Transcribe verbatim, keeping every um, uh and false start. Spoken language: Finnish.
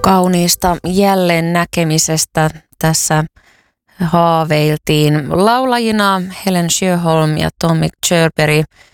Kauniista jälleen näkemisestä tässä haaveiltiin laulajina Helen Sjöholm ja Tommy Körberg